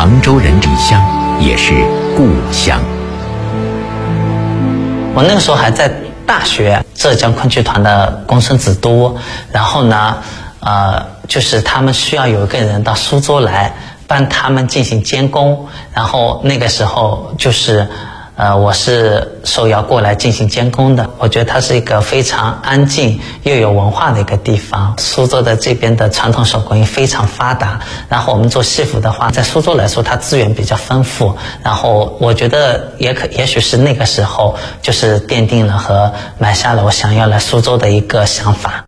杭州人离乡，也是故乡。 我那个时候还在大学，浙江昆剧团的公孙子都，然后呢，就是他们需要有一个人到苏州来帮他们进行监工，然后那个时候就是我是受邀过来进行监工的。我觉得它是一个非常安静又有文化的一个地方。苏州的这边的传统手工艺非常发达，然后我们做戏服的话，在苏州来说它资源比较丰富，然后我觉得也许是那个时候就是奠定了和埋下了我想要来苏州的一个想法。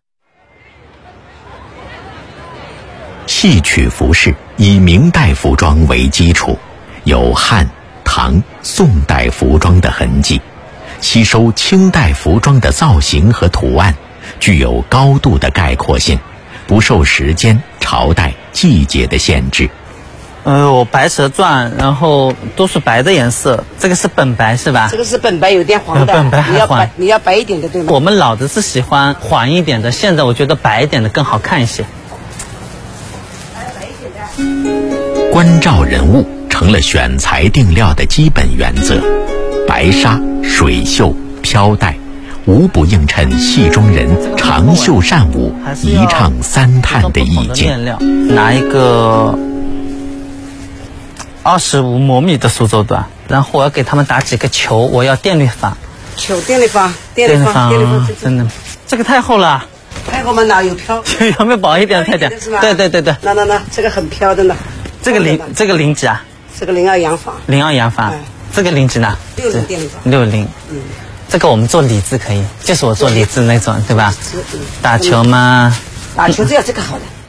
戏曲服饰以明代服装为基础，有汉、唐、宋代服装的痕迹，吸收清代服装的造型和图案，具有高度的概括性，不受时间、朝代、季节的限制。 我白蛇传，然后都是白的颜色，这个是本白是吧？ 这个是本白，有点黄的。 本白还黄， 你要白一点的对吗？ 我们老的是喜欢黄一点的，现在我觉得白一点的更好看一些。 关照人物成了选材定料的基本原则，白纱、水袖、飘带，无不映衬戏中人长袖善舞、一唱三叹的意境。 拿一个25模米的苏州缎，然后我要给他们打几个球，我要电律坊。 电律坊， 真的，这个太厚了。 太厚嘛，哪有飘？ 有没有薄一点？太点？对。 那，这个很飘的呢。 这个零几啊？ 这个02洋坊。 02洋坊，这个零几呢 ？60电律坊。 60。这个我们做李字可以，就是我做李字那种，对吧？打球吗？ 打球只要这个好的。